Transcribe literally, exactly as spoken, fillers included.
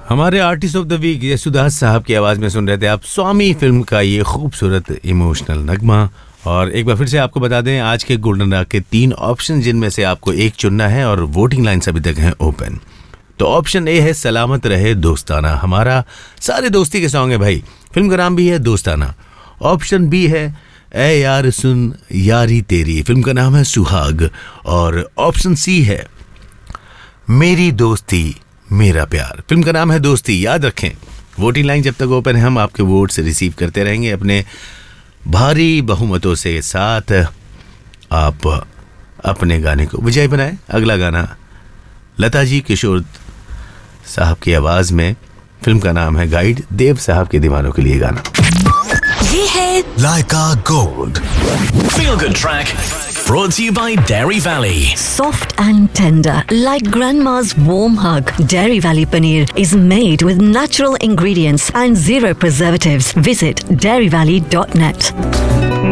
हमारे artist of the week Yesudas साहब की आवाज़ में सुन रहे थे आप स्वामी फिल्म का ये खूबसूरत इमोशनल नगमा। और एक बार फिर से आपको बता दें आज के गोल्डन राग के तीन ऑप्शन जिनमें से आपको एक चुनना है और वोटिंग लाइन्स अभी तक हैं ओपन। तो ऑप्शन ए है सलामत रहे दोस्ताना, हमारा सारे दोस्ती के सॉन्ग है भाई, फिल्म का नाम भी है दोस्ताना। ऑप्शन बी है ए यार सुन यारी तेरी, फिल्म का नाम है सुहाग। और ऑप्शन सी है मेरी दोस्ती मेरा प्यार, फिल्म का नाम है दोस्ती। याद रखें वोटिंग लाइन जब तक ओपन है हम आपके वोट से रिसीव करते रहेंगे अपने भारी बहुमतों से साथ। आप अपने गाने को विजय बनाए। अगला गाना लता जी किशोर साहब की आवाज में, फिल्म का नाम है गाइड, देव साहब के दीवानों के लिए गाना। ये है लाइका gold Feel Good Track, brought to you by Dairy Valley. soft and tender, like grandma's warm hug. Dairy Valley paneer is made with natural ingredients and zero preservatives. Visit dairy valley dot net.